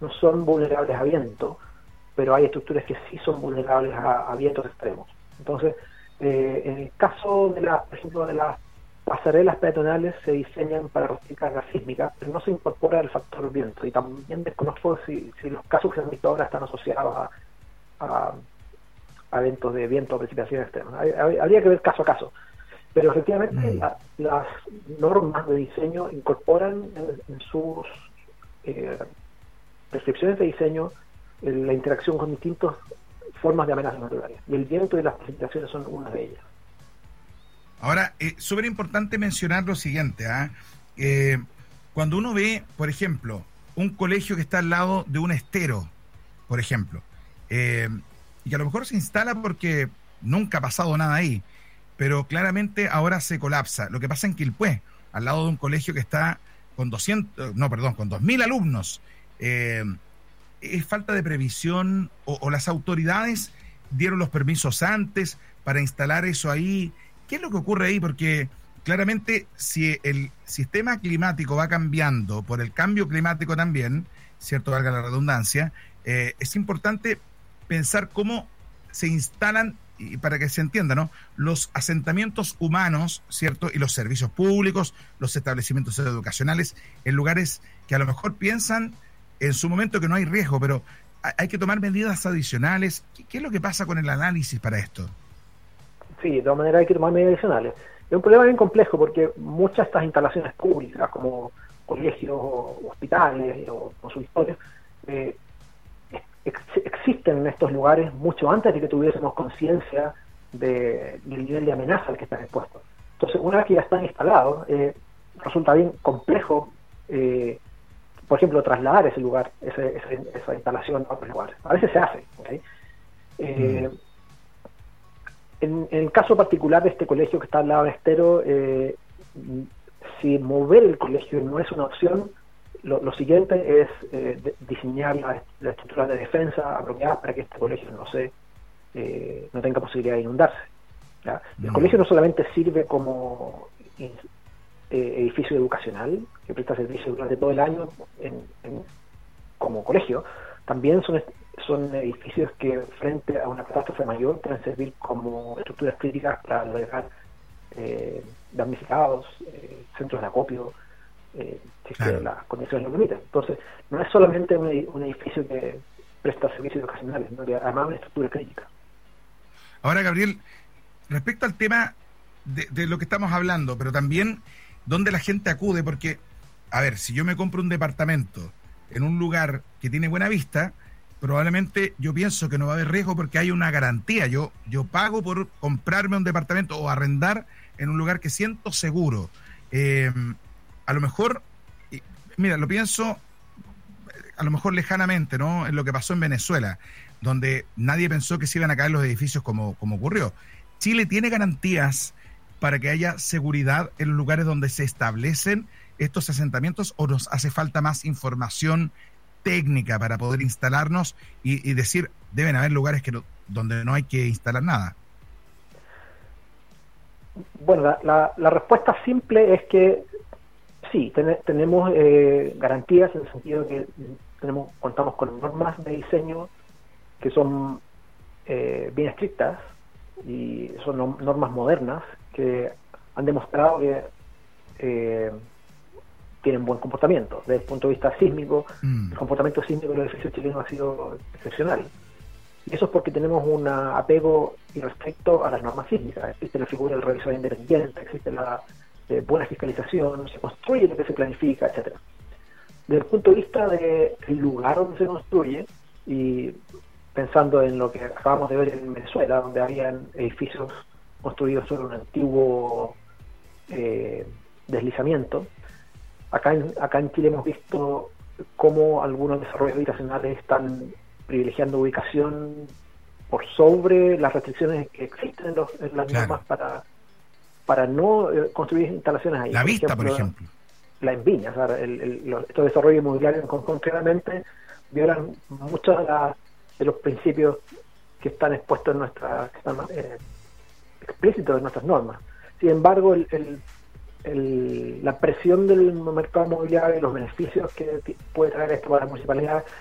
no son vulnerables a viento, pero hay estructuras que sí son vulnerables a vientos extremos. Entonces, en el caso por ejemplo, de las pasarelas peatonales se diseñan para resistir cargas sísmicas, pero no se incorpora el factor viento. Y también desconozco si los casos que se han visto ahora están asociados a eventos de viento o precipitación extrema. Habría que ver caso a caso. Pero efectivamente las normas de diseño incorporan en sus prescripciones de diseño la interacción con distintas formas de amenazas naturales. Y el viento y las precipitaciones son una de ellas. Ahora, súper importante mencionar lo siguiente, cuando uno ve, por ejemplo, un colegio que está al lado de un estero, por ejemplo, y que a lo mejor se instala porque nunca ha pasado nada ahí, pero claramente ahora se colapsa. Lo que pasa en Quilpué, al lado de un colegio que está con 2.000 alumnos, ¿es falta de previsión o las autoridades dieron los permisos antes para instalar eso ahí? ¿Qué es lo que ocurre ahí? Porque claramente si el sistema climático va cambiando por el cambio climático también, ¿cierto? Valga la redundancia, es importante pensar cómo se instalan, y para que se entienda, ¿no?, los asentamientos humanos, ¿cierto?, y los servicios públicos, los establecimientos educacionales, en lugares que a lo mejor piensan en su momento que no hay riesgo, pero hay que tomar medidas adicionales. ¿Qué es lo que pasa con el análisis para esto? Sí, de todas maneras hay que tomar medidas adicionales. Es un problema bien complejo porque muchas de estas instalaciones públicas, como colegios, hospitales o consultorios, existen en estos lugares mucho antes de que tuviésemos conciencia del nivel de amenaza al que están expuestos. Entonces, una vez que ya están instalados, resulta bien complejo, por ejemplo, trasladar ese lugar, esa instalación a otros lugares. A veces se hace, ¿okay? En el caso particular de este colegio que está al lado de Estero, si mover el colegio no es una opción, lo siguiente es diseñar la estructura de defensa apropiada para que este colegio no tenga posibilidad de inundarse, ¿ya? El colegio no solamente sirve como edificio educacional, que presta servicio durante todo el año como colegio, también son edificios que frente a una catástrofe mayor pueden servir como estructuras críticas para albergar damnificados, centros de acopio, si claro, las condiciones lo permiten. Entonces, no es solamente un edificio que presta servicios educacionales, sino que además una estructura crítica. Ahora, Gabriel, respecto al tema de lo que estamos hablando, pero también dónde la gente acude, porque, a ver, si yo me compro un departamento en un lugar que tiene buena vista, probablemente yo pienso que no va a haber riesgo porque hay una garantía. Yo pago por comprarme un departamento o arrendar en un lugar que siento seguro. A lo mejor, mira, lo pienso a lo mejor lejanamente, ¿no?, en lo que pasó en Venezuela, donde nadie pensó que se iban a caer los edificios como ocurrió. Chile tiene garantías para que haya seguridad en los lugares donde se establecen estos asentamientos, o nos hace falta más información técnica para poder instalarnos y decir, deben haber lugares donde no hay que instalar nada? Bueno, la respuesta simple es que sí, tenemos garantías en el sentido que contamos con normas de diseño que son bien estrictas y son normas modernas que han demostrado que tienen buen comportamiento. Desde el punto de vista sísmico, el comportamiento sísmico de los edificios chilenos ha sido excepcional. Y eso es porque tenemos un apego irrestricto a las normas sísmicas. Existe la figura del revisor independiente, existe la buena fiscalización, se construye lo que se planifica, etcétera. Desde el punto de vista del lugar donde se construye, y pensando en lo que acabamos de ver en Venezuela, donde habían edificios construidos sobre un antiguo deslizamiento, acá en Chile hemos visto cómo algunos desarrollos habitacionales están privilegiando ubicación por sobre las restricciones que existen en las normas para no construir instalaciones ahí. La vista, por ejemplo. La en Viña, o sea, estos desarrollos inmobiliarios concretamente violan muchos de los principios que están expuestos que están explícitos en nuestras normas. Sin embargo, la presión del mercado inmobiliario y los beneficios que puede traer esto para la municipalidad